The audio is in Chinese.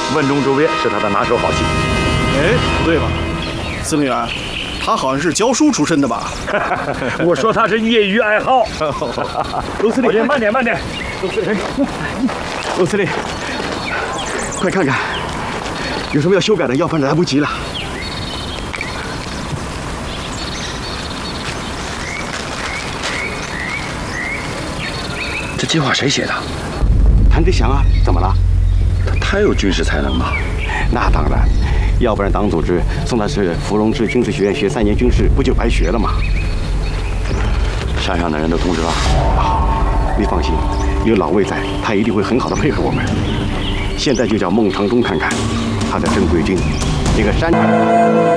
问中捉鳖是他的拿手好戏。 哎，不对吧？司令员，他好像是教书出身的吧？ 我说他是业余爱好。 陆司令， 慢点。陆司令， 陆司令，快看看，有什么要修改的，要不然来不及了。 这计划谁写的？ 谭志祥啊，怎么了？ 他太有军事才能了。 那当然，要不然党组织送他去芙蓉至军事学院学3年军事，不就白学了吗？ 山上的人都通知了。 你放心，有老魏在，他一定会很好的配合我们。现在就叫孟长忠看看，他在正规军那个山。